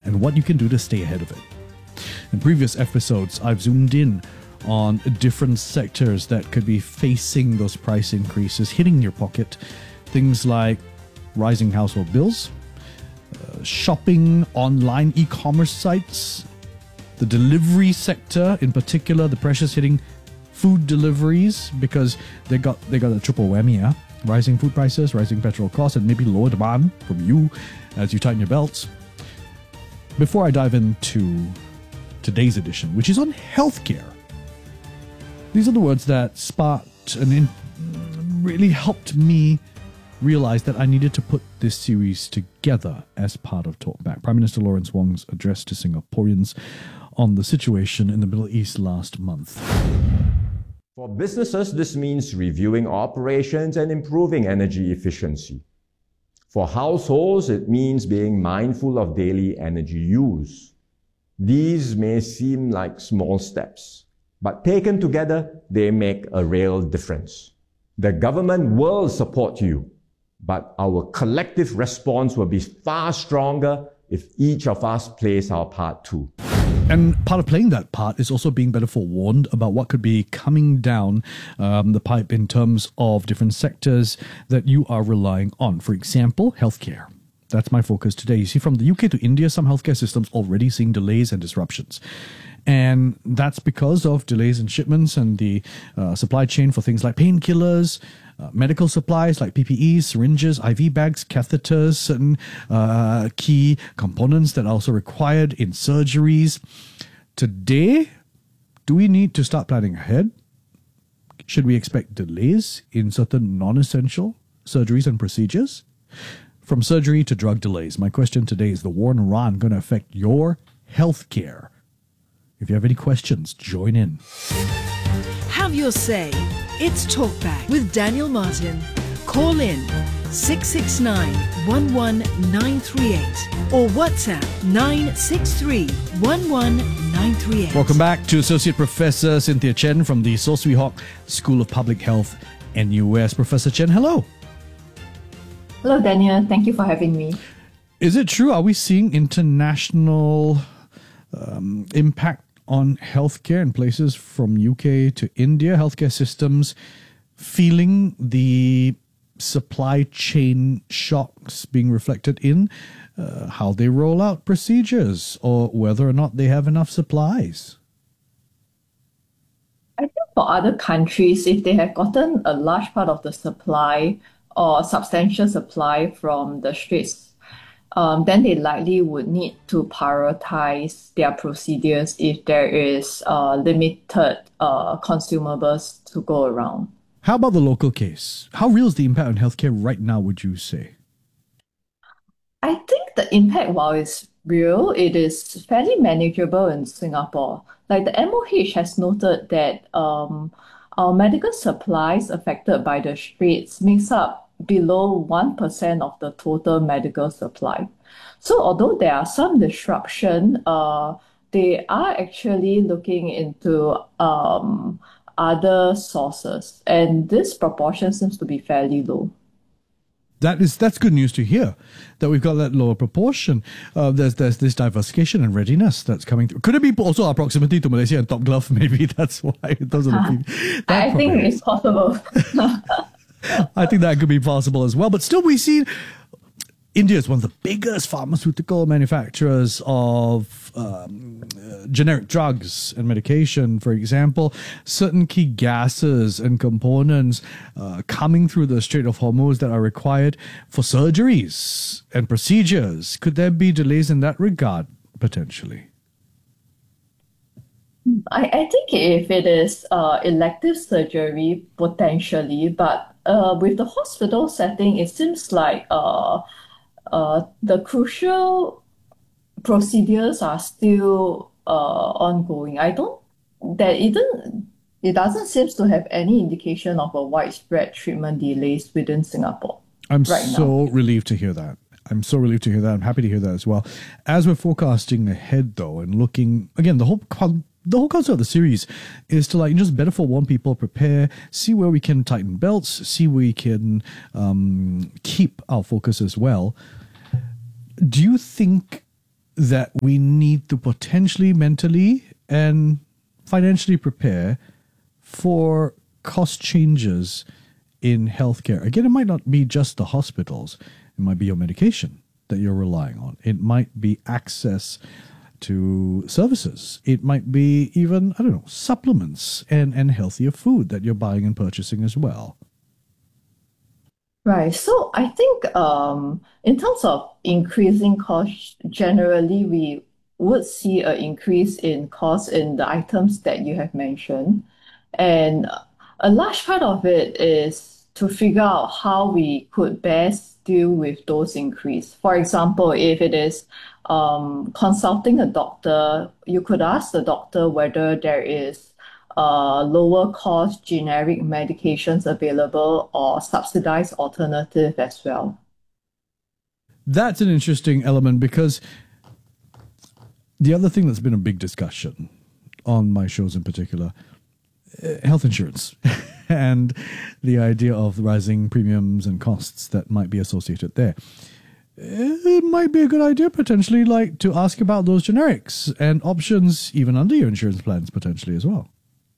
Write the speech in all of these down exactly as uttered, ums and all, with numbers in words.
and what you can do to stay ahead of it. In previous episodes, I've zoomed in on different sectors that could be facing those price increases hitting your pocket. Things like rising household bills, uh, shopping, online e-commerce sites, the delivery sector in particular, the pressures hitting food deliveries because they got they got a triple whammy, yeah? Rising food prices, rising petrol costs, and maybe lower demand from you as you tighten your belts. Before I dive into today's edition, which is on healthcare, these are the words that sparked and in, really helped me realize that I needed to put this series together as part of Talkback. Prime Minister Lawrence Wong's address to Singaporeans on the situation in the Middle East last month. For businesses, this means reviewing operations and improving energy efficiency. For households, it means being mindful of daily energy use. These may seem like small steps, but taken together, they make a real difference. The government will support you, but our collective response will be far stronger if each of us plays our part too. And part of playing that part is also being better forewarned about what could be coming down um, the pipe in terms of different sectors that you are relying on. For example, healthcare. That's my focus today. You see, from the U K to India, some healthcare systems already seeing delays and disruptions. And that's because of delays in shipments and the uh, supply chain for things like painkillers, uh, medical supplies like P P Es, syringes, I V bags, catheters, certain uh, key components that are also required in surgeries. Today, do we need to start planning ahead? Should we expect delays in certain non-essential surgeries and procedures? From surgery to drug delays, my question today is, the war in Iran going to affect your healthcare? If you have any questions, join in. Have your say. It's Talkback with Daniel Martin. Call in six six nine, one one nine three eight or WhatsApp nine six three, one one nine three eight. Welcome back to Associate Professor Cynthia Chen from the Saw Swee Hock School of Public Health, N U S. Professor Chen, hello. Hello, Daniel. Thank you for having me. Is it true? Are we seeing international um, impact on healthcare in places from U K to India? Healthcare systems feeling the supply chain shocks being reflected in uh, how they roll out procedures or whether or not they have enough supplies? I think for other countries, if they have gotten a large part of the supply or substantial supply from the Straits, um, then they likely would need to prioritize their procedures if there is uh, limited uh, consumables to go around. How about the local case? How real is the impact on healthcare right now, would you say? I think the impact, while it's real, it is fairly manageable in Singapore. Like the M O H has noted that um, our medical supplies affected by the Straits makes up below one percent of the total medical supply. So although there are some disruption, uh, they are actually looking into um, other sources, and this proportion seems to be fairly low. That is that's good news to hear, that we've got that lower proportion. Uh, there's there's this diversification and readiness that's coming through. Could it be also our proximity to Malaysia and Top Glove? Maybe that's why it doesn't. Uh, I think it's possible. I think that could be possible as well. But still, we see India is one of the biggest pharmaceutical manufacturers of um, uh, generic drugs and medication. For example, certain key gases and components uh, coming through the Strait of Hormuz that are required for surgeries and procedures. Could there be delays in that regard, potentially? I, I think if it is uh, elective surgery, potentially, but uh, with the hospital setting, it seems like uh, uh, the crucial procedures are still uh, ongoing. I don't, that it doesn't, it doesn't seem to have any indication of a widespread treatment delays within Singapore. I'm right so now. relieved to hear that. I'm so relieved to hear that. I'm happy to hear that as well. As we're forecasting ahead, though, and looking, again, the whole the whole concept of the series is to like just better forewarn people, prepare, see where we can tighten belts, see where we can um, keep our focus as well. Do you think that we need to potentially mentally and financially prepare for cost changes in healthcare. Again, it might not be just the hospitals. It might be your medication that you're relying on. It might be access to services. It might be even, I don't know, supplements and, and healthier food that you're buying and purchasing as well. Right. So I think um, in terms of increasing costs, generally we would see an increase in cost in the items that you have mentioned. And a large part of it is to figure out how we could best deal with those increase. For example, if it is um, consulting a doctor, you could ask the doctor whether there is uh, lower cost generic medications available or subsidized alternative as well. That's an interesting element, because the other thing that's been a big discussion on my shows in particular, uh, health insurance and the idea of rising premiums and costs that might be associated there. It might be a good idea potentially like to ask about those generics and options even under your insurance plans potentially as well.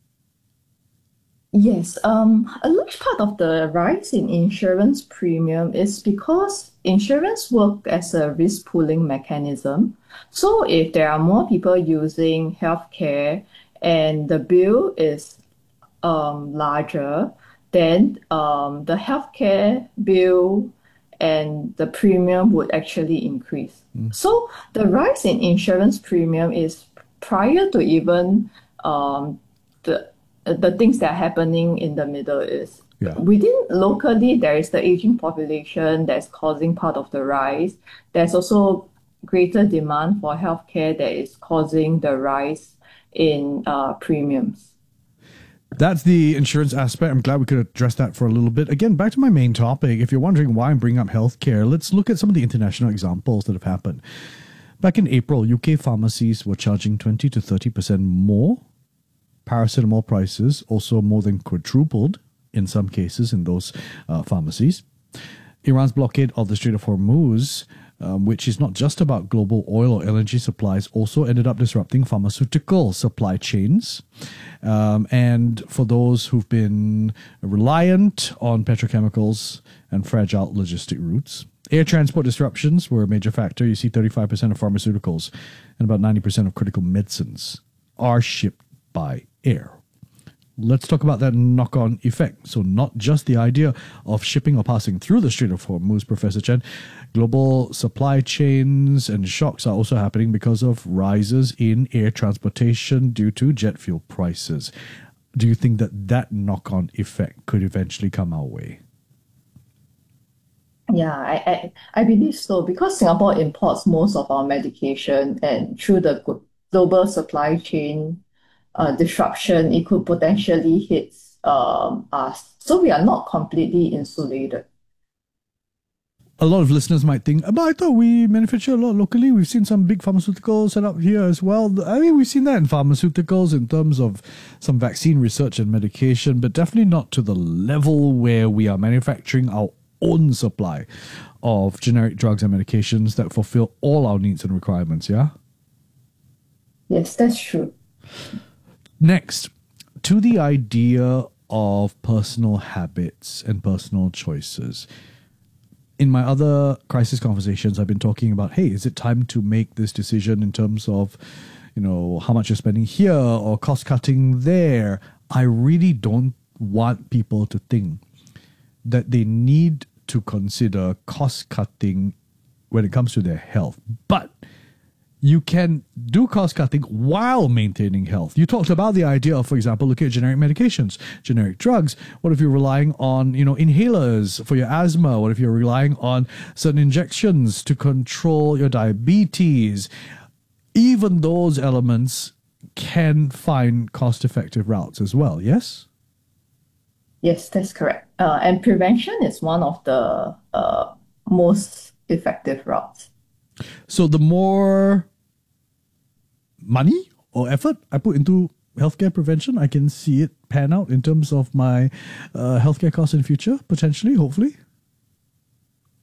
Yes, um, a large part of the rise in insurance premium is because insurance work as a risk pooling mechanism. So if there are more people using healthcare and the bill is um, larger, then um, the healthcare bill and the premium would actually increase. Mm. So the rise in insurance premium is prior to even um, the the things that are happening in the Middle East. Yeah. Within locally, there is the aging population that's causing part of the rise. There's also greater demand for healthcare that is causing the rise in uh, premiums. That's the insurance aspect. I'm glad we could address that for a little bit. Again, back to my main topic. If you're wondering why I'm bringing up healthcare, let's look at some of the international examples that have happened. Back in April, U K pharmacies were charging twenty to thirty percent more. Paracetamol prices also more than quadrupled in some cases in those uh, pharmacies. Iran's blockade of the Strait of Hormuz, um, which is not just about global oil or L N G supplies, also ended up disrupting pharmaceutical supply chains. Um, and for those who've been reliant on petrochemicals and fragile logistic routes, air transport disruptions were a major factor. You see thirty-five percent of pharmaceuticals and about ninety percent of critical medicines are shipped by air. Let's talk about that knock-on effect. So not just the idea of shipping or passing through the Strait of Hormuz, Professor Chen. Global supply chains and shocks are also happening because of rises in air transportation due to jet fuel prices. Do you think that that knock-on effect could eventually come our way? Yeah, I, I, I believe so, because Singapore imports most of our medication, and through the global supply chain Uh, disruption, it could potentially hit um, us. So we are not completely insulated. A lot of listeners might think, but I thought we manufacture a lot locally. We've seen some big pharmaceuticals set up here as well. I mean, we've seen that in pharmaceuticals in terms of some vaccine research and medication, but definitely not to the level where we are manufacturing our own supply of generic drugs and medications that fulfill all our needs and requirements, yeah? Yes, that's true. Next, to the idea of personal habits and personal choices. In my other crisis conversations, I've been talking about, hey, is it time to make this decision in terms of, you know, how much you're spending here or cost cutting there? I really don't want people to think that they need to consider cost cutting when it comes to their health. But you can do cost cutting while maintaining health. You talked about the idea of, for example, looking at generic medications, generic drugs. What if you're relying on, you know, inhalers for your asthma? What if you're relying on certain injections to control your diabetes? Even those elements can find cost-effective routes as well, yes? Yes, that's correct. Uh, and prevention is one of the uh, most effective routes. So the more money or effort I put into healthcare prevention, I can see it pan out in terms of my uh, healthcare costs in the future, potentially, hopefully.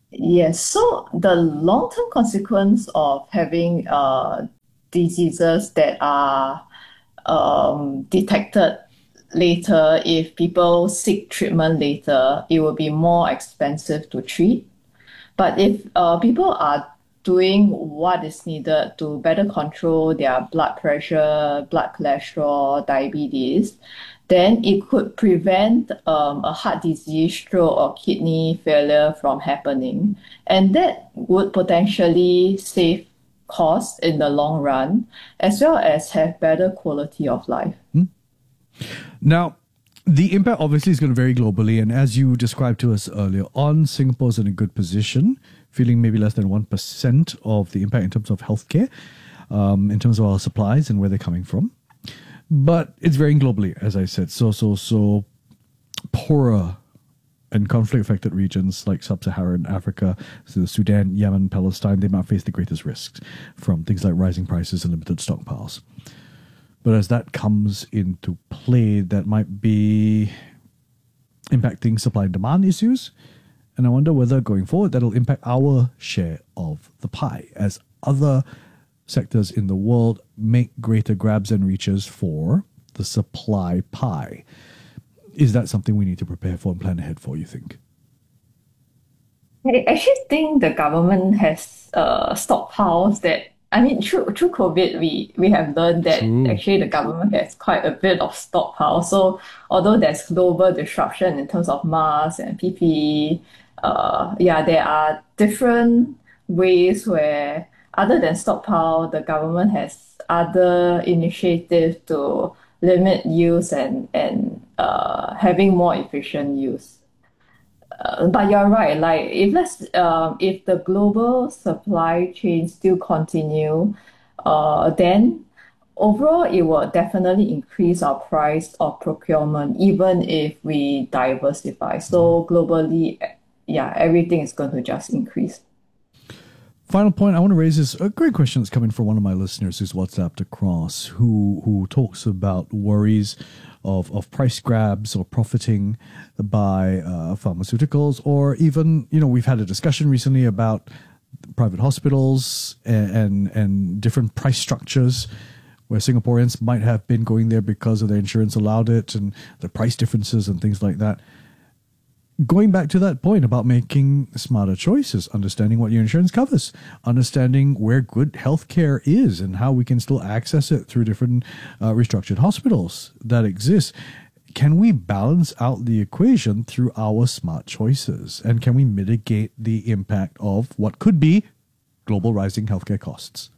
Yes, so the long-term consequence of having uh, diseases that are um, detected later, if people seek treatment later, it will be more expensive to treat. But if uh, people are doing what is needed to better control their blood pressure, blood cholesterol, diabetes, then it could prevent um, a heart disease, stroke, or kidney failure from happening. And that would potentially save costs in the long run, as well as have better quality of life. Now, the impact obviously is going to vary globally, and as you described to us earlier on, Singapore's in a good position, feeling maybe less than one percent of the impact in terms of healthcare, um, in terms of our supplies and where they're coming from. But it's varying globally, as I said. So, so, so poorer and conflict-affected regions like Sub-Saharan Africa, so Sudan, Yemen, Palestine, they might face the greatest risks from things like rising prices and limited stockpiles. But as that comes into play, that might be impacting supply and demand issues. And I wonder whether going forward, that'll impact our share of the pie as other sectors in the world make greater grabs and reaches for the supply pie. Is that something we need to prepare for and plan ahead for, you think? I actually think the government has uh, stockpiles that, I mean, through through COVID, we we have learned that True. actually the government has quite a bit of stockpile. So although there's global disruption in terms of masks and P P E, uh, yeah, there are different ways where, other than stockpile, the government has other initiatives to limit use and and uh, having more efficient use. Uh, but you're right. Like if let's um, if the global supply chain still continue, uh, then overall it will definitely increase our price of procurement, even if we diversify. So globally, eh, yeah, everything is going to just increase. Final point I want to raise is a great question that's coming from one of my listeners who's WhatsApped across, who who talks about worries of, of price grabs or profiting by uh, pharmaceuticals, or even, you know, we've had a discussion recently about private hospitals and, and, and different price structures where Singaporeans might have been going there because of their insurance allowed it and the price differences and things like that. Going back to that point about making smarter choices, understanding what your insurance covers, understanding where good healthcare is and how we can still access it through different uh, restructured hospitals that exist. Can we balance out the equation through our smart choices? And can we mitigate the impact of what could be global rising healthcare costs?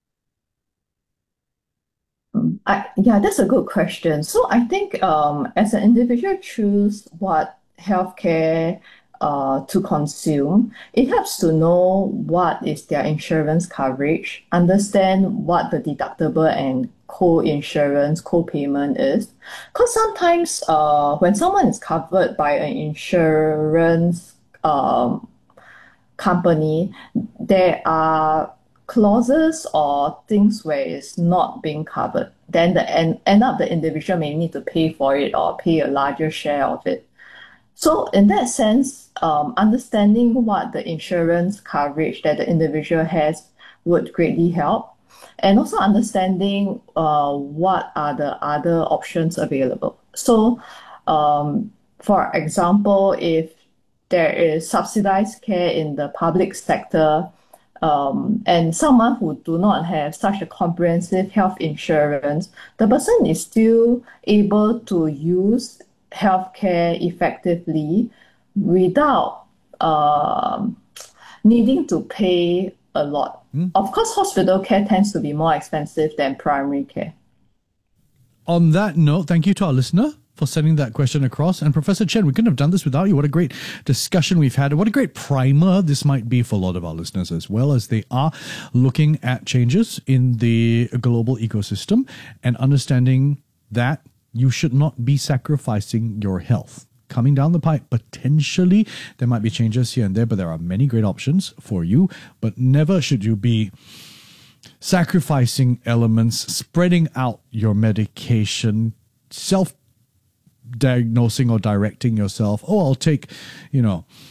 I, yeah, that's a good question. So I think um, as an individual choose what healthcare uh, to consume, it helps to know what is their insurance coverage, understand what the deductible and co-insurance, co-payment is. Because sometimes uh, when someone is covered by an insurance um, company, there are clauses or things where it's not being covered. Then the end, end up the individual may need to pay for it or pay a larger share of it. So in that sense, um, understanding what the insurance coverage that the individual has would greatly help. And also understanding uh, what are the other options available. So um, for example, if there is subsidized care in the public sector, um, and someone who do not have such a comprehensive health insurance, the person is still able to use healthcare effectively without um, needing to pay a lot. Mm. Of course, hospital care tends to be more expensive than primary care. On that note, thank you to our listener for sending that question across. And Professor Chen, we couldn't have done this without you. What a great discussion we've had. What a great primer this might be for a lot of our listeners as well, as they are looking at changes in the global ecosystem and understanding that you should not be sacrificing your health. Coming down the pipe, potentially, there might be changes here and there, but there are many great options for you. But never should you be sacrificing elements, spreading out your medication, self-diagnosing or directing yourself. Oh, I'll take, you know,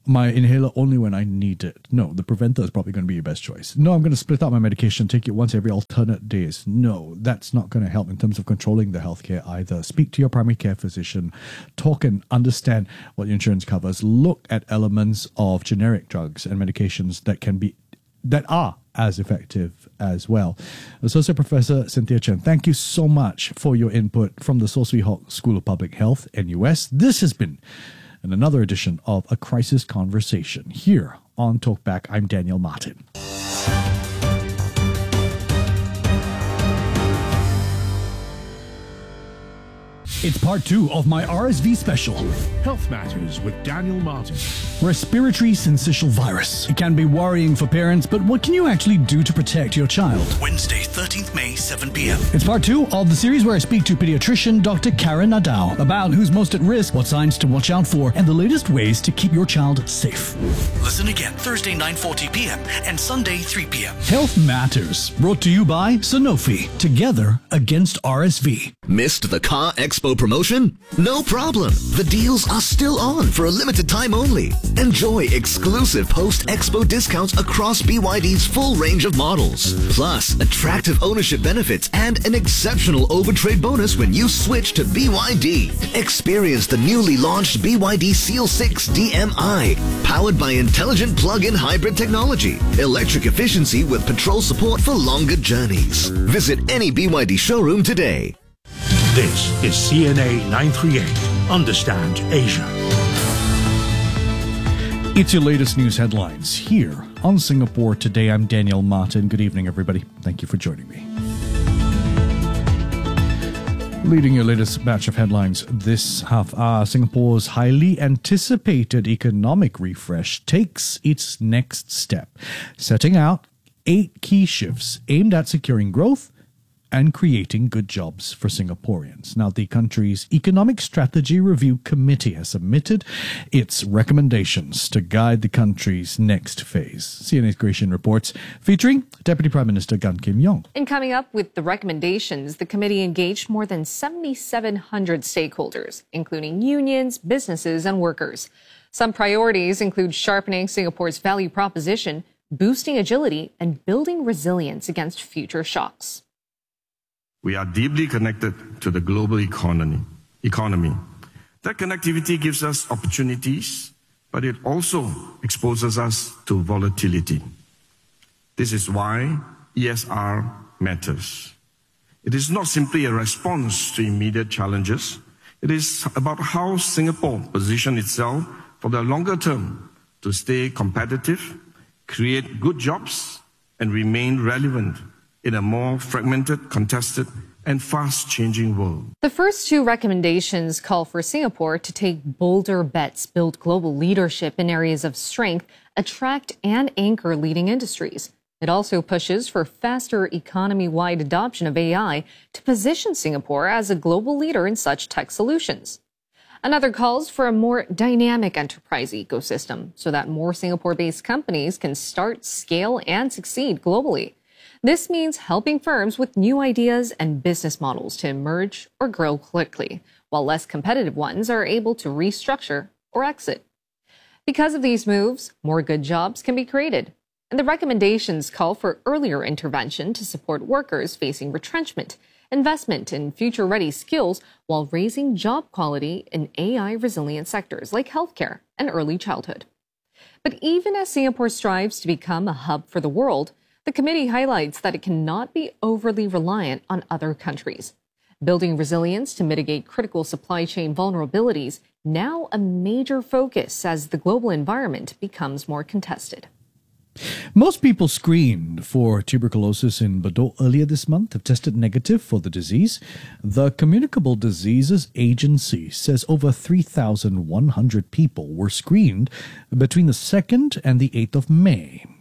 my inhaler only when I need it. No, the preventer is probably going to be your best choice. No, I'm going to split out my medication, take it once every alternate days. No, that's not going to help in terms of controlling the healthcare either. Speak to your primary care physician. Talk and understand what your insurance covers. Look at elements of generic drugs and medications that can be that are as effective as well. Associate Professor Cynthia Chen, thank you so much for your input from the Saw Swee Hock School of Public Health, N U S. This has been another edition of A Crisis Conversation here on Talkback. I'm Daniel Martin. It's part two of my R S V special. Health Matters with Daniel Martin. Respiratory syncytial virus. It can be worrying for parents, but what can you actually do to protect your child? Wednesday, thirteenth May, seven p.m. It's part two of the series where I speak to pediatrician Doctor Karen Nadal about who's most at risk, what signs to watch out for, and the latest ways to keep your child safe. Listen again Thursday, nine forty p.m. and Sunday, three p.m. Health Matters, brought to you by Sanofi, together against R S V. Missed the Car Expo promotion? No problem. The deals are still on for a limited time only. Enjoy exclusive post-expo discounts across B Y D's full range of models. Plus, attractive ownership benefits and an exceptional overtrade bonus when you switch to B Y D. Experience the newly launched B Y D Seal six D M I, powered by intelligent plug-in hybrid technology, electric efficiency with patrol support for longer journeys. Visit any B Y D showroom today. This is C N A nine thirty-eight. Understand Asia. It's your latest news headlines here on Singapore Today. I'm Daniel Martin. Good evening, everybody. Thank you for joining me. Leading your latest batch of headlines this half hour, Singapore's highly anticipated economic refresh takes its next step, setting out eight key shifts aimed at securing growth and creating good jobs for Singaporeans. Now, the country's Economic Strategy Review Committee has submitted its recommendations to guide the country's next phase. C N A's Creation reports, featuring Deputy Prime Minister Gan Kim Yong. In coming up with the recommendations, the committee engaged more than seven thousand seven hundred stakeholders, including unions, businesses, and workers. Some priorities include sharpening Singapore's value proposition, boosting agility, and building resilience against future shocks. We are deeply connected to the global economy. economy. That connectivity gives us opportunities, but it also exposes us to volatility. This is why E S R matters. It is not simply a response to immediate challenges. It is about how Singapore positions itself for the longer term to stay competitive, create good jobs, and remain relevant in a more fragmented, contested, and fast-changing world. The first two recommendations call for Singapore to take bolder bets, build global leadership in areas of strength, attract and anchor leading industries. It also pushes for faster economy-wide adoption of A I to position Singapore as a global leader in such tech solutions. Another calls for a more dynamic enterprise ecosystem so that more Singapore-based companies can start, scale, and succeed globally. This means helping firms with new ideas and business models to emerge or grow quickly, while less competitive ones are able to restructure or exit. Because of these moves, more good jobs can be created. And the recommendations call for earlier intervention to support workers facing retrenchment, investment in future-ready skills, while raising job quality in A I-resilient sectors like healthcare and early childhood. But even as Singapore strives to become a hub for the world, the committee highlights that it cannot be overly reliant on other countries. Building resilience to mitigate critical supply chain vulnerabilities, now a major focus as the global environment becomes more contested. Most people screened for tuberculosis in Bedok earlier this month have tested negative for the disease. The Communicable Diseases Agency says over three thousand one hundred people were screened between the second and the eighth of May.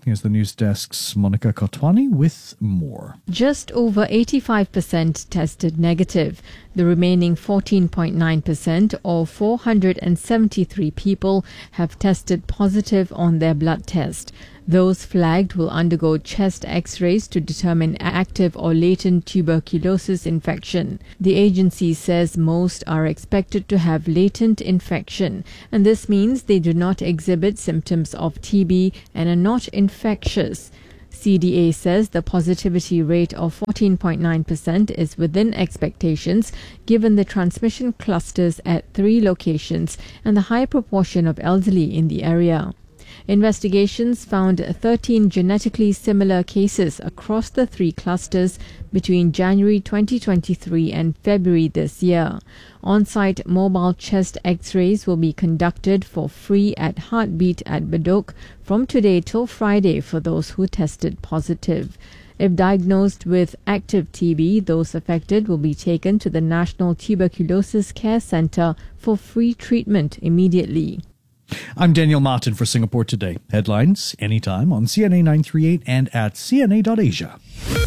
Here's the news desk's Monica Kotwani with more. Just over eighty-five percent tested negative. The remaining fourteen point nine percent, or four hundred seventy-three people, have tested positive on their blood test. Those flagged will undergo chest x-rays to determine active or latent tuberculosis infection. The agency says most are expected to have latent infection, and this means they do not exhibit symptoms of T B and are not infectious. C D A says the positivity rate of fourteen point nine percent is within expectations given the transmission clusters at three locations and the high proportion of elderly in the area. Investigations found thirteen genetically similar cases across the three clusters between January twenty twenty-three and February this year. On-site mobile chest x-rays will be conducted for free at Heartbeat at Bedok from today till Friday for those who tested positive. If diagnosed with active T B, those affected will be taken to the National Tuberculosis Care Centre for free treatment immediately. I'm Daniel Martin for Singapore Today. Headlines anytime on C N A nine thirty-eight and at c n a dot asia.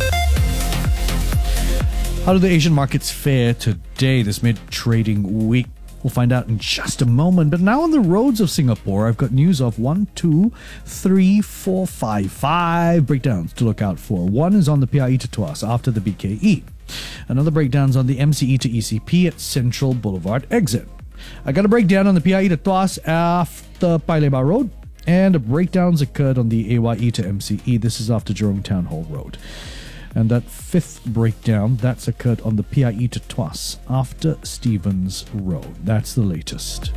How do the Asian markets fare today, this mid-trading week? We'll find out in just a moment. But now on the roads of Singapore, I've got news of one, two, three, four, five, five breakdowns to look out for. One is on the P I E to Tuas after the B K E. Another breakdown's on the M C E to E C P at Central Boulevard exit. I got a breakdown on the P I E to Tuas after Paya Lebar Road, and breakdowns occurred on the A Y E to M C E. This is after Jurong Town Hall Road. And that fifth breakdown, that's occurred on the P I E to Tuas after Stevens Road. That's the latest.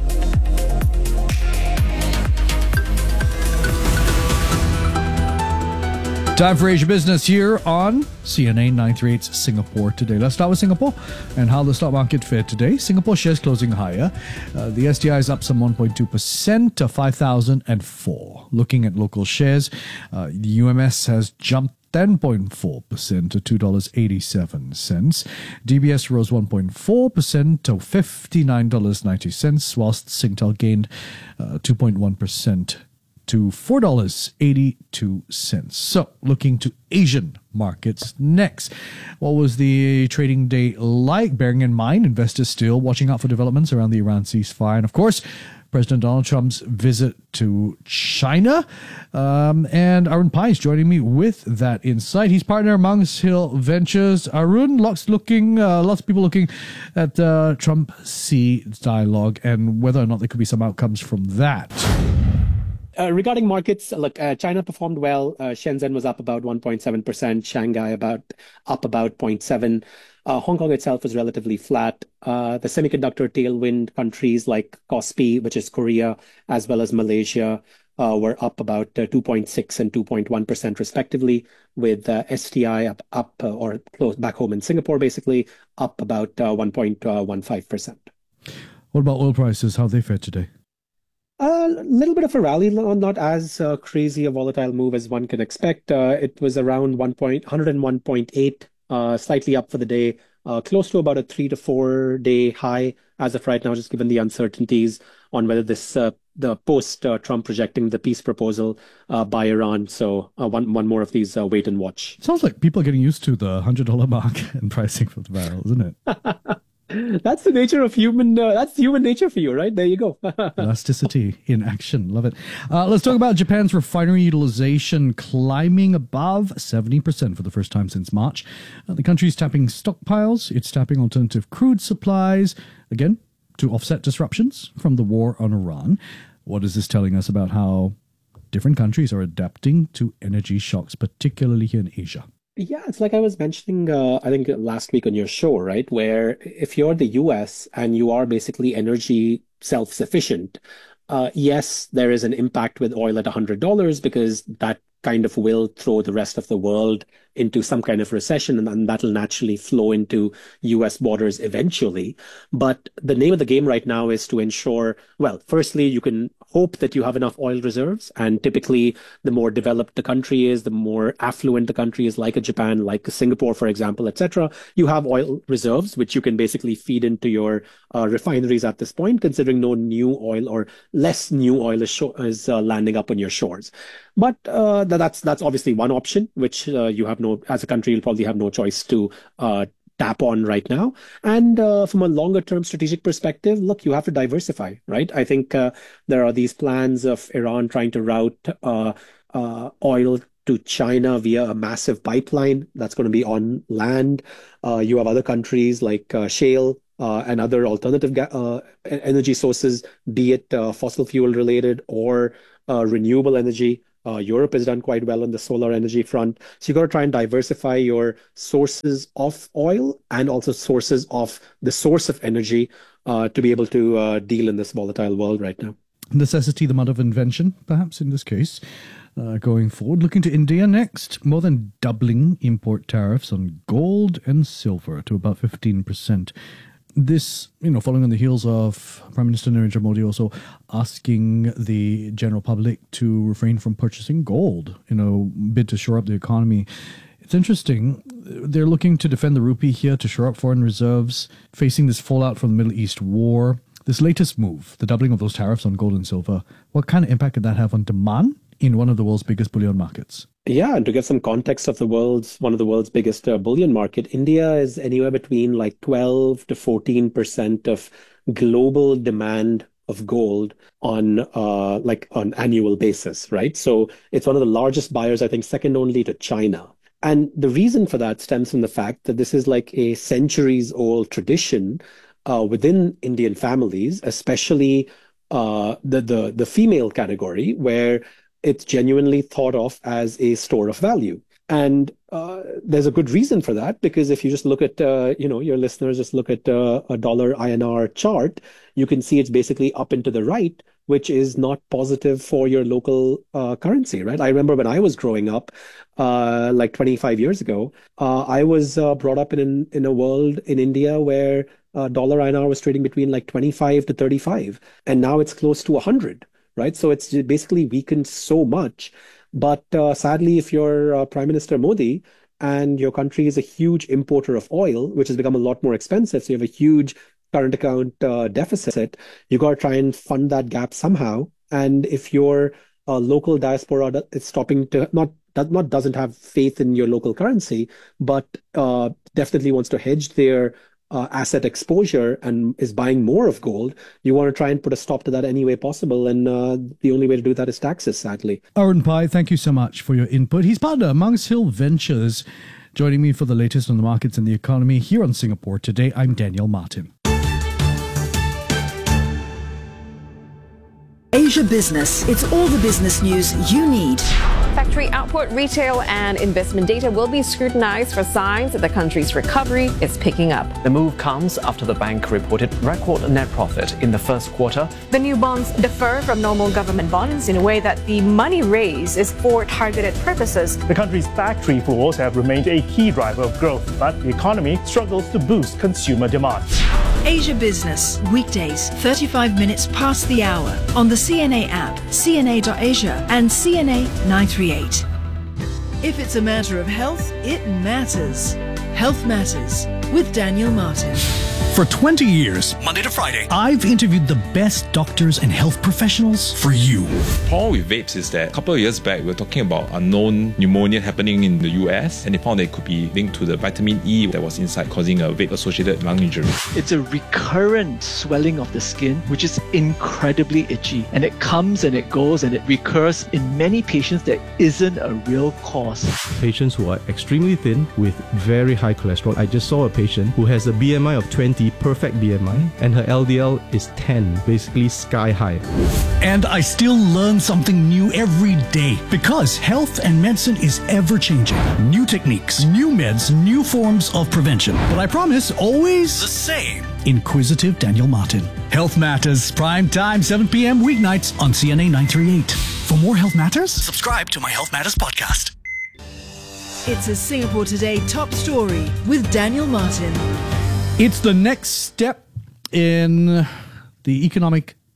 Time for Asia Business here on C N A nine thirty-eight's Singapore Today. Let's start with Singapore and how the stock market fared today. Singapore shares closing higher. Uh, the S T I is up some one point two percent to five thousand four. Looking at local shares, uh, the U M S has jumped ten point four percent to two dollars and eighty-seven cents. D B S rose one point four percent to fifty-nine dollars and ninety cents, whilst Singtel gained uh, two point one percent to four dollars and eighty-two cents. So, looking to Asian markets next. What was the trading day like? Bearing in mind, investors still watching out for developments around the Iran ceasefire. And of course, President Donald Trump's visit to China. Um, and Arun Pai is joining me with that insight. He's partner of Mounts Hill Ventures. Arun, lots looking, uh, lots of people looking at uh, Trump-Xi dialogue and whether or not there could be some outcomes from that. Uh, regarding markets, look, uh, China performed well. Uh, Shenzhen was up about one point seven percent. Shanghai about up about zero point seven. Uh, Hong Kong itself was relatively flat. Uh, the semiconductor tailwind countries like KOSPI, which is Korea, as well as Malaysia, uh, were up about uh, two point six and two point one percent respectively, with uh, S T I up, up uh, or close back home in Singapore, basically, up about uh, one point one five percent. What about oil prices? How they fared today? A little bit of a rally, not as uh, crazy a volatile move as one can expect. Uh, it was around one point, one oh one point eight, uh, slightly up for the day, uh, close to about a three to four day high as of right now, just given the uncertainties on whether this uh, the post uh, Trump rejecting the peace proposal uh, by Iran. So uh, one one more of these uh, wait and watch. Sounds like people are getting used to the one hundred dollars mark and pricing for the barrel, isn't it? That's the nature of human, uh, that's human nature for you, right? There you go. Elasticity in action. Love it. Uh, let's talk about Japan's refinery utilization climbing above seventy percent for the first time since March. Uh, the country is tapping stockpiles. It's tapping alternative crude supplies, again, to offset disruptions from the war on Iran. What is this telling us about how different countries are adapting to energy shocks, particularly here in Asia? Yeah, it's like I was mentioning, uh, I think last week on your show, right? Where if you're the U S and you are basically energy self-sufficient, uh, yes, there is an impact with oil at one hundred dollars because that kind of will throw the rest of the world into some kind of recession, and, and that'll naturally flow into U S borders eventually. But the name of the game right now is to ensure, well, firstly, you can hope that you have enough oil reserves. And typically, the more developed the country is, the more affluent the country is, like a Japan, like a Singapore, for example, et cetera. You have oil reserves, which you can basically feed into your uh, refineries at this point, considering no new oil or less new oil is, is uh, landing up on your shores. But uh, that's that's obviously one option, which uh, you have no, as a country, you'll probably have no choice to uh, tap on right now. And uh, from a longer term strategic perspective, look, you have to diversify, right? I think uh, there are these plans of Iran trying to route uh, uh, oil to China via a massive pipeline that's going to be on land. Uh, you have other countries like uh, shale uh, and other alternative ga- uh, energy sources, be it uh, fossil fuel related or uh, renewable energy. Uh, Europe has done quite well on the solar energy front. So you got to try and diversify your sources of oil and also sources of the source of energy uh, to be able to uh, deal in this volatile world right now. Necessity, the mother of invention, perhaps in this case. Uh, going forward, looking to India next, more than doubling import tariffs on gold and silver to about fifteen percent. This, you know, following on the heels of Prime Minister Narendra Modi also asking the general public to refrain from purchasing gold in a bid to shore up the economy. It's interesting. They're looking to defend the rupee here, to shore up foreign reserves, facing this fallout from the Middle East war. This latest move, the doubling of those tariffs on gold and silver, what kind of impact could that have on demand in one of the world's biggest bullion markets? Yeah, and to get some context of the world's one of the world's biggest uh, bullion market, India is anywhere between like twelve to fourteen percent of global demand of gold on uh like on annual basis, right? So it's one of the largest buyers, I think, second only to China. And the reason for that stems from the fact that this is like a centuries old tradition uh, within Indian families, especially uh, the the the female category, where it's genuinely thought of as a store of value. And uh, there's a good reason for that, because if you just look at, uh, you know, your listeners just look at uh, a dollar I N R chart, you can see it's basically up and to the right, which is not positive for your local uh, currency, right? I remember when I was growing up, uh, like twenty-five years ago, uh, I was uh, brought up in in a world in India where uh, dollar I N R was trading between like twenty-five to thirty-five, and now it's close to one hundred. Right, so it's basically weakened so much. But uh, sadly, if you're uh, Prime Minister Modi and your country is a huge importer of oil, which has become a lot more expensive, so you have a huge current account uh, deficit, you got to try and fund that gap somehow. And if your uh, local diaspora is stopping to not not doesn't have faith in your local currency, but uh, definitely wants to hedge their Uh, asset exposure and is buying more of gold, you want to try and put a stop to that any way possible. And uh, the only way to do that is taxes, sadly. Arun Pai, thank you so much for your input. He's partner of Monks Hill Ventures, joining me for the latest on the markets and the economy here on Singapore Today. I'm Daniel Martin. Asia Business. It's all the business news you need. Factory output, retail, and investment data will be scrutinized for signs that the country's recovery is picking up. The move comes after the bank reported record net profit in the first quarter. The new bonds differ from normal government bonds in a way that the money raised is for targeted purposes. The country's factory floors have remained a key driver of growth, but the economy struggles to boost consumer demand. Asia Business, weekdays, thirty-five minutes past the hour on the C N A app, C N A dot Asia and C N A nine three eight. If it's a matter of health, it matters. Health Matters with Daniel Martin. For twenty years, Monday to Friday, I've interviewed the best doctors and health professionals for you. The problem with vapes is that a couple of years back, we were talking about unknown pneumonia happening in the U S, and they found that it could be linked to the vitamin E that was inside, causing a vape-associated lung injury. It's a recurrent swelling of the skin, which is incredibly itchy, and it comes and it goes and it recurs in many patients that isn't a real cause. Patients who are extremely thin with very high cholesterol. I just saw a patient who has a B M I of twenty, perfect B M I, and her L D L is ten, basically sky high. And I still learn something new every day, because health and medicine is ever changing. New techniques, new meds, new forms of prevention. But I promise, always the same. Inquisitive Daniel Martin. Health Matters, prime time, seven p.m. weeknights on C N A nine three eight. For more Health Matters, subscribe to my Health Matters podcast. It's a Singapore Today top story with Daniel Martin. It's the next step in the economic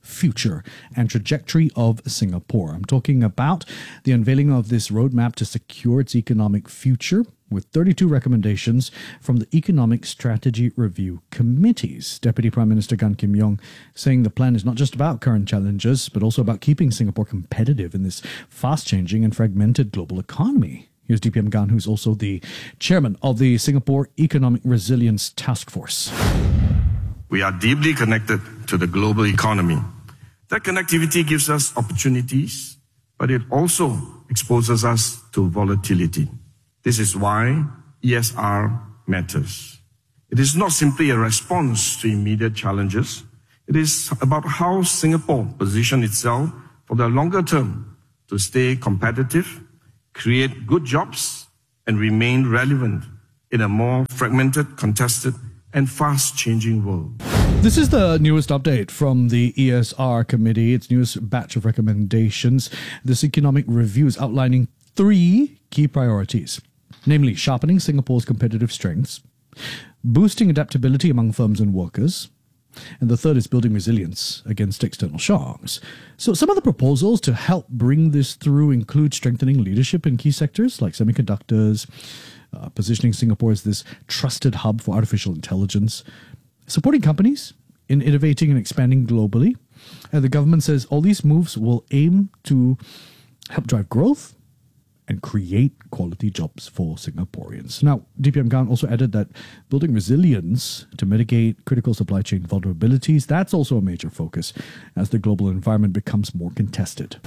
future and trajectory of Singapore. I'm talking about the unveiling of this roadmap to secure its economic future, with thirty-two recommendations from the Economic Strategy Review Committees. Deputy Prime Minister Gan Kim Yong saying the plan is not just about current challenges, but also about keeping Singapore competitive in this fast-changing and fragmented global economy. Here's D P M Gan, who's also the chairman of the Singapore Economic Resilience Task Force. We are deeply connected to the global economy. That connectivity gives us opportunities, but it also exposes us to volatility. This is why E S R matters. It is not simply a response to immediate challenges. It is about how Singapore positions itself for the longer term to stay competitive, create good jobs, and remain relevant in a more fragmented, contested, and fast-changing world. This is the newest update from the E S R Committee, its newest batch of recommendations. This economic review is outlining three key priorities, namely sharpening Singapore's competitive strengths, boosting adaptability among firms and workers, and the third is building resilience against external shocks. So some of the proposals to help bring this through include strengthening leadership in key sectors like semiconductors, uh, positioning Singapore as this trusted hub for artificial intelligence, supporting companies in innovating and expanding globally. And the government says all these moves will aim to help drive growth and create quality jobs for Singaporeans. Now, D P M Gan also added that building resilience to mitigate critical supply chain vulnerabilities, that's also a major focus as the global environment becomes more contested.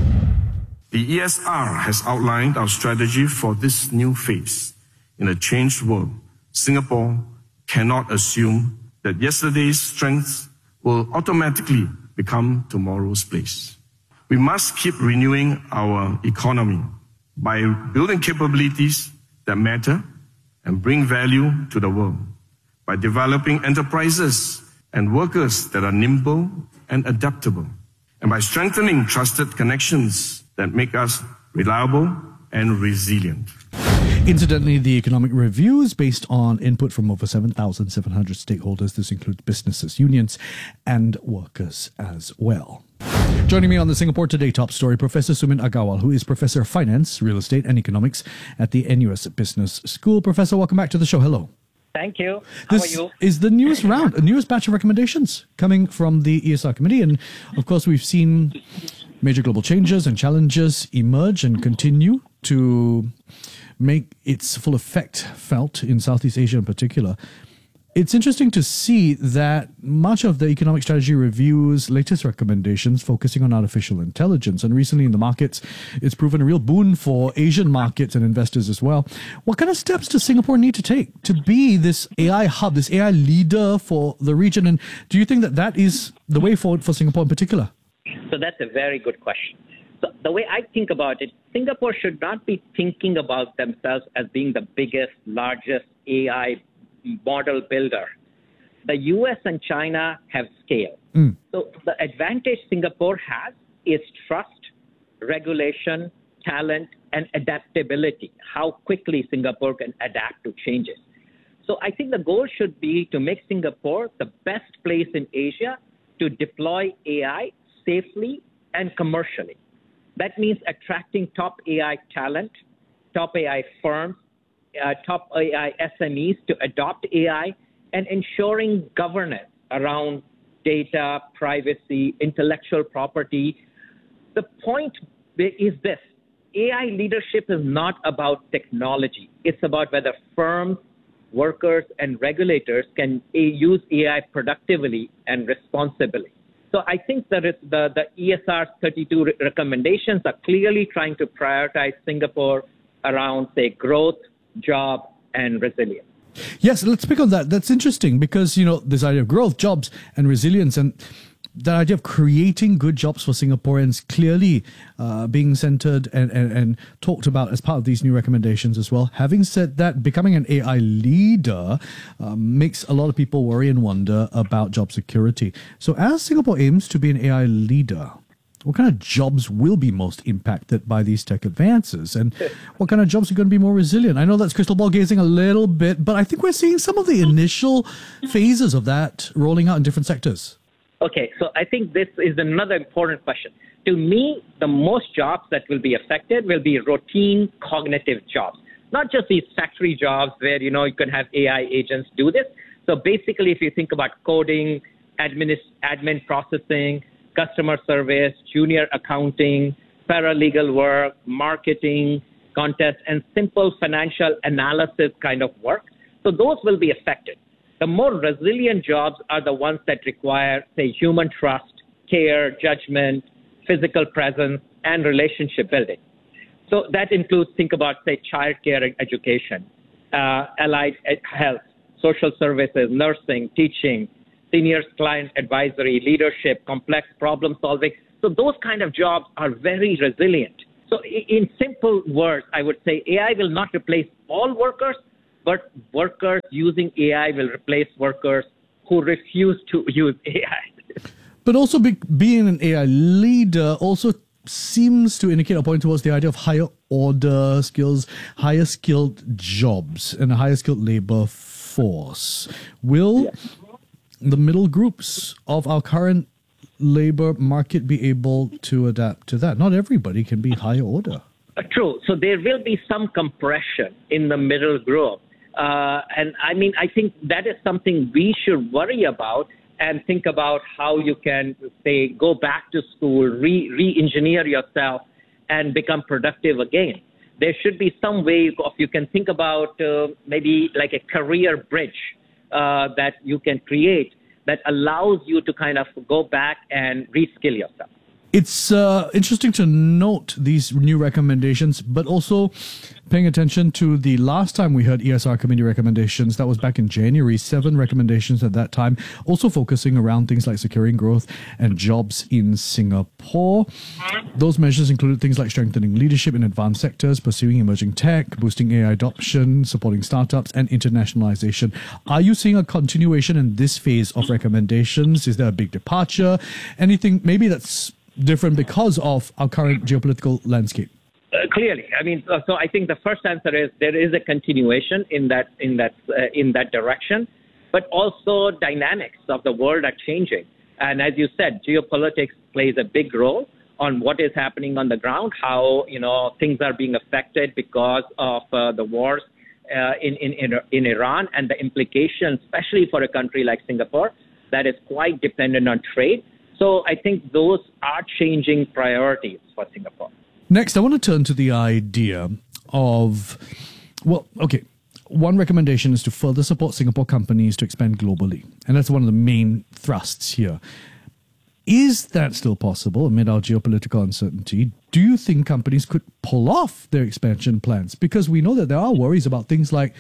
The E S R has outlined our strategy for this new phase. In a changed world, Singapore cannot assume that yesterday's strengths will automatically become tomorrow's place. We must keep renewing our economy by building capabilities that matter and bring value to the world, by developing enterprises and workers that are nimble and adaptable, and by strengthening trusted connections that make us reliable and resilient. Incidentally, the economic review is based on input from over seven thousand seven hundred stakeholders. This includes businesses, unions, and workers as well. Joining me on the Singapore Today top story, Professor Sumin Agarwal, who is Professor of Finance, Real Estate and Economics at the N U S Business School. Professor, welcome back to the show. Hello. Thank you. How this are you? Is the newest round, a newest batch of recommendations coming from the E S R Committee. And of course, we've seen major global changes and challenges emerge and continue to make its full effect felt in Southeast Asia in particular. It's interesting to see that much of the Economic Strategy Review's latest recommendations focusing on artificial intelligence, and recently in the markets, it's proven a real boon for Asian markets and investors as well. What kind of steps does Singapore need to take to be this A I hub, this A I leader for the region? And do you think that that is the way forward for Singapore in particular? So that's a very good question. So the way I think about it, Singapore should not be thinking about themselves as being the biggest, largest A I model builder. The U S and China have scale. Mm. So the advantage Singapore has is trust, regulation, talent, and adaptability, how quickly Singapore can adapt to changes. So I think the goal should be to make Singapore the best place in Asia to deploy A I safely and commercially. That means attracting top A I talent, top A I firms, uh, top A I S M Es to adopt A I, and ensuring governance around data, privacy, intellectual property. The point is this: A I leadership is not about technology. It's about whether firms, workers, and regulators can use A I productively and responsibly. So I think that the, the E S R's thirty-two re- recommendations are clearly trying to prioritize Singapore around, say, growth, job, and resilience. Yes, let's pick on that. That's interesting because, you know, this idea of growth, jobs, and resilience, and that idea of creating good jobs for Singaporeans clearly uh, being centered and, and, and talked about as part of these new recommendations as well. Having said that, becoming an A I leader um, makes a lot of people worry and wonder about job security. So as Singapore aims to be an A I leader, what kind of jobs will be most impacted by these tech advances? And what kind of jobs are going to be more resilient? I know that's crystal ball gazing a little bit, but I think we're seeing some of the initial phases of that rolling out in different sectors. Okay, so I think this is another important question. To me, the most jobs that will be affected will be routine cognitive jobs, not just these factory jobs where, you know, you can have A I agents do this. So basically, if you think about coding, admin, admin processing, customer service, junior accounting, paralegal work, marketing, contest, and simple financial analysis kind of work. So those will be affected. The more resilient jobs are the ones that require, say, human trust, care, judgment, physical presence, and relationship building. So that includes, think about, say, childcare and education, uh, allied health, social services, nursing, teaching, seniors client advisory, leadership, complex problem solving. So those kind of jobs are very resilient. So in simple words, I would say A I will not replace all workers, but workers using A I will replace workers who refuse to use A I. But also be, being an A I leader also seems to indicate or point towards the idea of higher order skills, higher skilled jobs, and a higher skilled labor force. Will yes. the middle groups of our current labor market be able to adapt to that? Not everybody can be higher order. Uh, true. So there will be some compression in the middle group. Uh, and I mean, I think that is something we should worry about and think about how you can, say, go back to school, re, re-engineer yourself and become productive again. There should be some way of, you can think about uh, maybe like a career bridge uh, that you can create that allows you to kind of go back and reskill yourself. It's uh, interesting to note these new recommendations, but also paying attention to the last time we heard E S R committee recommendations. That was back in January, seven recommendations at that time, also focusing around things like securing growth and jobs in Singapore. Those measures included things like strengthening leadership in advanced sectors, pursuing emerging tech, boosting A I adoption, supporting startups, and internationalization. Are you seeing a continuation in this phase of recommendations? Is there a big departure? Anything maybe that's different because of our current geopolitical landscape? Uh, clearly, I mean, so, so I think the first answer is there is a continuation in that in that uh, in that direction, but also dynamics of the world are changing, and as you said, geopolitics plays a big role on what is happening on the ground, how you know things are being affected because of uh, the wars uh, in, in in in Iran and the implications, especially for a country like Singapore that is quite dependent on trade. So I think those are changing priorities for Singapore. Next, I want to turn to the idea of, well, okay, one recommendation is to further support Singapore companies to expand globally. And that's one of the main thrusts here. Is that still possible amid our geopolitical uncertainty? Do you think companies could pull off their expansion plans? Because we know that there are worries about things like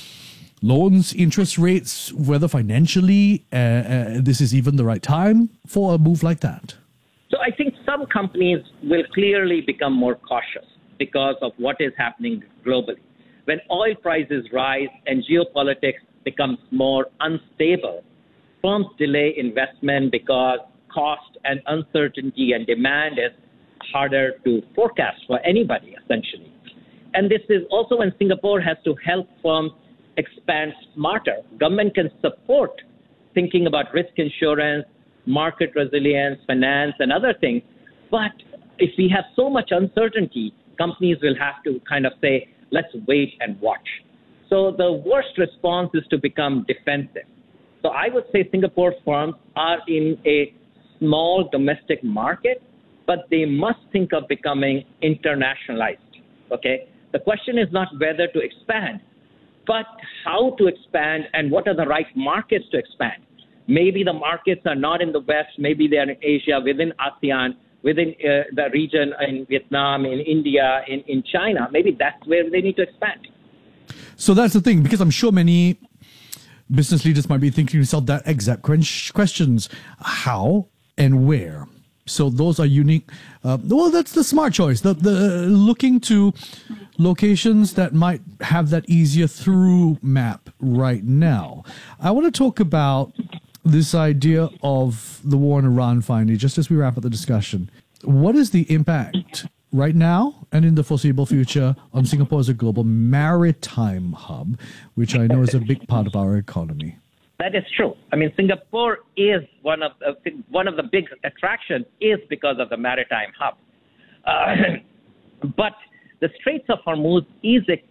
loans, interest rates, whether financially uh, uh, this is even the right time for a move like that. So I think some companies will clearly become more cautious because of what is happening globally. When oil prices rise and geopolitics becomes more unstable, firms delay investment because cost and uncertainty and demand is harder to forecast for anybody, essentially. And this is also when Singapore has to help firms expand smarter. Government can support thinking about risk insurance, market resilience, finance, and other things. But if we have so much uncertainty, companies will have to kind of say, let's wait and watch. So the worst response is to become defensive. So I would say Singapore firms are in a small domestic market, but they must think of becoming internationalized. Okay? The question is not whether to expand, but how to expand and what are the right markets to expand. Maybe the markets are not in the West, maybe they are in Asia, within ASEAN, within uh, the region in Vietnam, in India, in, in China. Maybe that's where they need to expand. So that's the thing, because I'm sure many business leaders might be thinking to themselves that exact questions. How and where? So those are unique. Uh, well, that's the smart choice. The, the looking to locations that might have that easier through map right now. I want to talk about this idea of the war in Iran finally, just as we wrap up the discussion. What is the impact right now and in the foreseeable future on Singapore as a global maritime hub, which I know is a big part of our economy? That is true. I mean, Singapore is one of uh, one of the big attractions is because of the maritime hub. Uh, but the Straits of Hormuz is a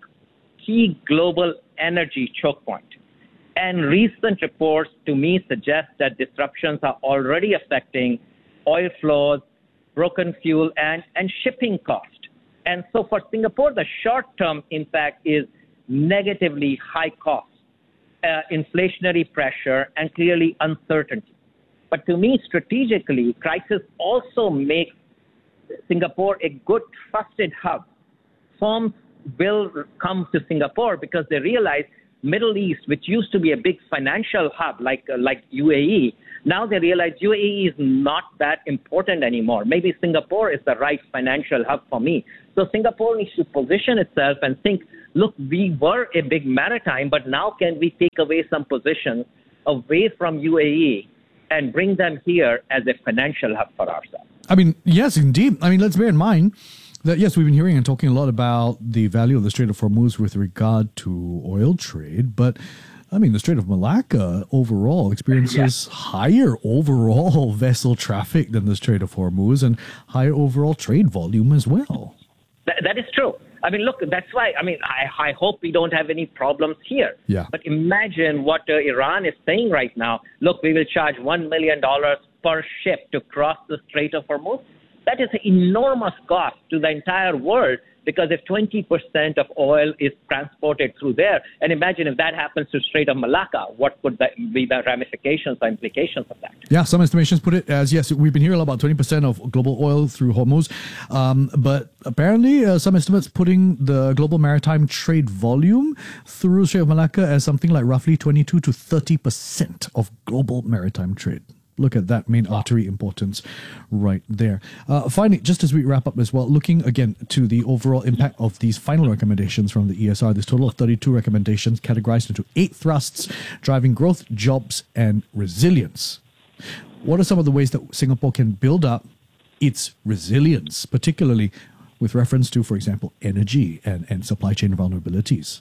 key global energy choke point. And recent reports to me suggest that disruptions are already affecting oil flows, broken fuel, and, and shipping cost. And so for Singapore, the short-term impact is negatively high cost, uh, inflationary pressure, and clearly uncertainty. But to me, strategically, crisis also makes Singapore a good trusted hub. Firms will come to Singapore because they realize Middle East, which used to be a big financial hub like uh, like U A E, now they realize U A E is not that important anymore. Maybe Singapore is the right financial hub for me. So Singapore needs to position itself and think, look, we were a big maritime, but now can we take away some positions away from U A E and bring them here as a financial hub for ourselves? I mean, yes, indeed. I mean, let's bear in mind that, yes, we've been hearing and talking a lot about the value of the Strait of Hormuz with regard to oil trade, but I mean, the Strait of Malacca overall experiences yeah. higher overall vessel traffic than the Strait of Hormuz and higher overall trade volume as well. That, that is true. I mean, look, that's why, I mean, I, I hope we don't have any problems here. Yeah. But imagine what uh, Iran is saying right now. Look, we will charge one million dollars per ship to cross the Strait of Hormuz. That is an enormous cost to the entire world, because if twenty percent of oil is transported through there, and imagine if that happens to Strait of Malacca, what could that be the ramifications or implications of that? Yeah, some estimations put it as, yes, we've been hearing about twenty percent of global oil through Hormuz, um, but apparently uh, some estimates putting the global maritime trade volume through Strait of Malacca as something like roughly twenty-two to thirty percent of global maritime trade. Look at that main artery importance right there. Uh, finally, just as we wrap up as well, looking again to the overall impact of these final recommendations from the E S R, this total of thirty-two recommendations categorized into eight thrusts, driving growth, jobs, and resilience. What are some of the ways that Singapore can build up its resilience, particularly with reference to, for example, energy and, and supply chain vulnerabilities?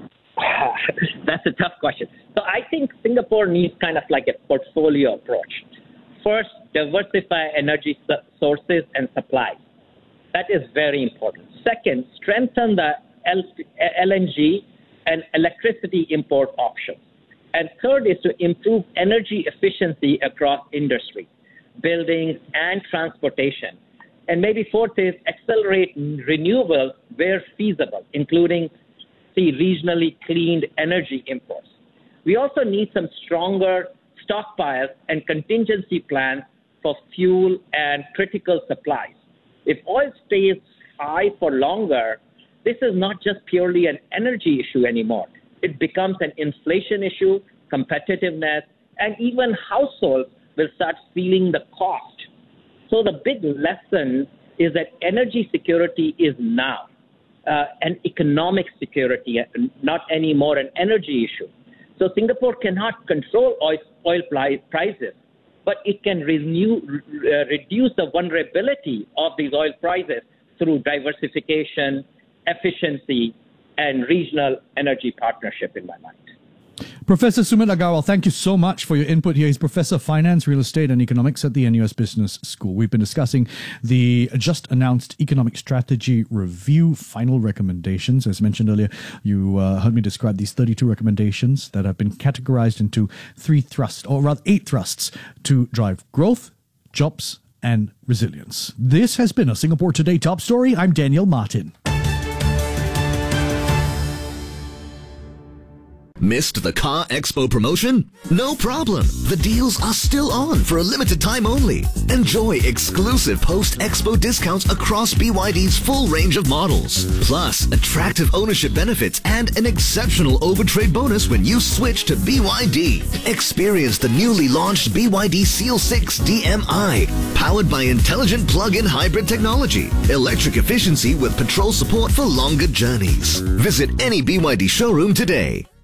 That's a tough question. So I think Singapore needs kind of like a portfolio approach. First, diversify energy sources and supplies. That is very important. Second, strengthen the L N G and electricity import options. And third is to improve energy efficiency across industry, buildings, and transportation. And maybe fourth is accelerate renewables where feasible, including the regionally cleaned energy imports. We also need some stronger stockpiles and contingency plans for fuel and critical supplies. If oil stays high for longer, this is not just purely an energy issue anymore. It becomes an inflation issue, competitiveness, and even households will start feeling the cost. So the big lesson is that energy security is now. Uh, an economic security, not anymore an energy issue. So Singapore cannot control oil, oil prices, but it can renew, uh, reduce the vulnerability of these oil prices through diversification, efficiency, and regional energy partnership, in my mind. Professor Sumit Agarwal, thank you so much for your input here. He's Professor of Finance, Real Estate and Economics at the N U S Business School. We've been discussing the just announced Economic Strategy Review final recommendations. As mentioned earlier, you uh, heard me describe these thirty-two recommendations that have been categorized into three thrusts, or rather eight thrusts, to drive growth, jobs, and resilience. This has been a Singapore Today Top Story. I'm Daniel Martin. Missed the Car Expo promotion? No problem. The deals are still on for a limited time only. Enjoy exclusive post-expo discounts across B Y D's full range of models. Plus, attractive ownership benefits and an exceptional overtrade bonus when you switch to B Y D. Experience the newly launched B Y D Seal six D M I, powered by intelligent plug-in hybrid technology, electric efficiency with petrol support for longer journeys. Visit any B Y D showroom today.